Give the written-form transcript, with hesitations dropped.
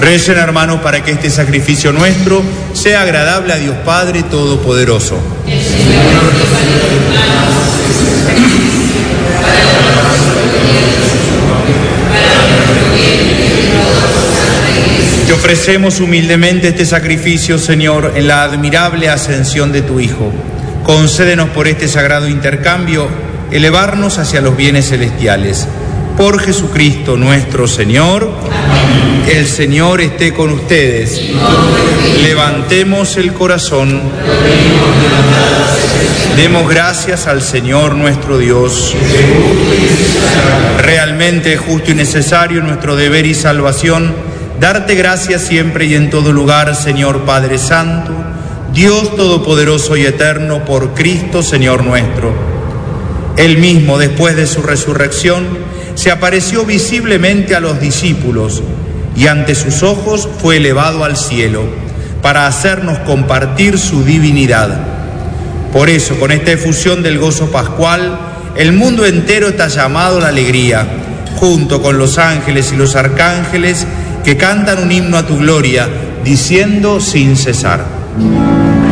Recen, hermanos, para que este sacrificio nuestro sea agradable a Dios Padre Todopoderoso. Te ofrecemos humildemente este sacrificio, Señor, en la admirable ascensión de tu Hijo. Concédenos por este sagrado intercambio elevarnos hacia los bienes celestiales. Por Jesucristo nuestro Señor. Amén. El Señor esté con ustedes. Levantemos el corazón. Demos gracias al Señor nuestro Dios. Realmente es justo y necesario nuestro deber y salvación darte gracias siempre y en todo lugar, Señor Padre Santo, Dios Todopoderoso y Eterno, por Cristo, Señor nuestro. Él mismo, después de su resurrección, se apareció visiblemente a los discípulos y ante sus ojos fue elevado al cielo para hacernos compartir su divinidad. Por eso, con esta efusión del gozo pascual, el mundo entero está llamado a la alegría, junto con los ángeles y los arcángeles que cantan un himno a tu gloria, diciendo sin cesar: